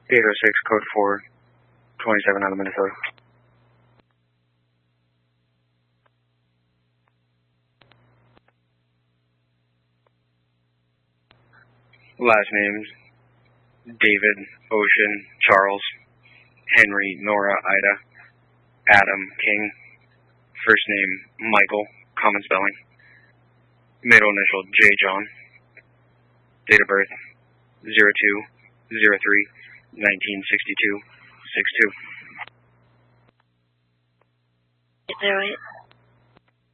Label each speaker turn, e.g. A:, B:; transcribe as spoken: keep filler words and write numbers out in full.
A: eight oh six, code four, twenty-seven out of Minnesota. Last names, David, Ocean, Charles, Henry, Nora, Ida, Adam, King. First name, Michael, common spelling. Middle initial, J. John. Date of birth, zero two zero three nineteen sixty-two six two.
B: Is that right?